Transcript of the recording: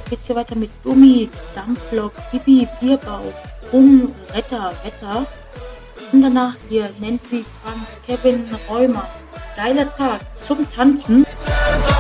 geht's hier weiter mit Gummi, Dampflok, Bibi, Bierbauch, Rum, Retter, Wetter. Und danach hier Nancy, Frank, Kevin, Rheuma. Geiler Tag zum Tanzen.